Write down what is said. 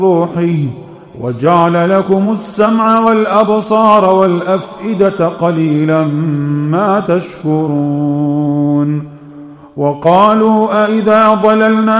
روحه وجعل لكم السمع والأبصار والأفئدة قليلا ما تشكرون. وقالوا أإذا ضللنا